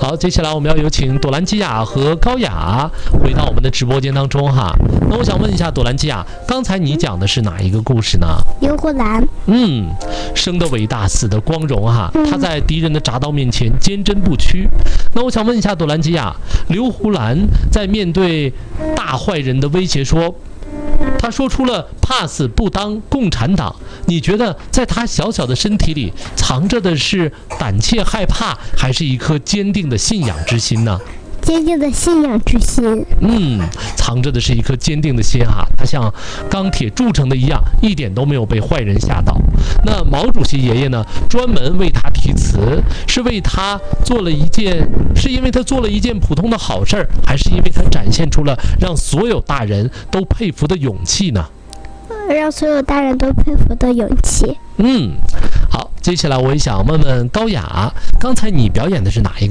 好，接下来我们要有请朵兰基亚和高雅回到我们的直播间当中哈。那我想问一下朵兰基亚，刚才你讲的是哪一个故事呢？ 刘胡兰。 生的伟大，死的光荣哈。他在敌人的铡刀面前坚贞不屈。那我想问一下朵兰基亚，刘胡兰在面对大坏人的威胁他说出了怕死不当共产党，你觉得在他小小的身体里藏着的是胆怯害怕，还是一颗坚定的信仰之心呢？ 坚定的信仰之心。 藏着的是一颗坚定的心哈，它像钢铁铸成的一样，一点都没有被坏人吓到。那毛主席爷爷呢，专门为他题词，是因为他做了一件普通的好事儿，还是因为他展现出了让所有大人都佩服的勇气呢？ 让所有大人都佩服的勇气。 好，接下来我也想问问高雅，刚才你表演的是哪一个